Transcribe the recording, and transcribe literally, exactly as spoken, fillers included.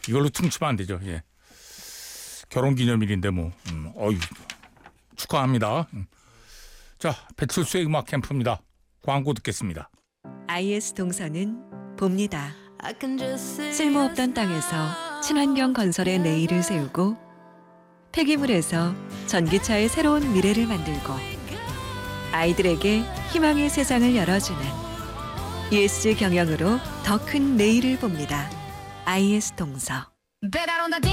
이걸로 퉁치면 안 되죠. 예. 결혼기념일인데 뭐 음, 어유 축하합니다. 음. 자, 배칠수의 음악 캠프입니다. 광고 듣겠습니다. 아이에스 동서는 봅니다. 쓸모없던 땅에서 친환경 건설의 내일을 세우고 폐기물에서 전기차의 새로운 미래를 만들고 아이들에게 희망의 세상을 열어주는 이에스지 경영으로 더 큰 내일을 봅니다. 아이에스 동서.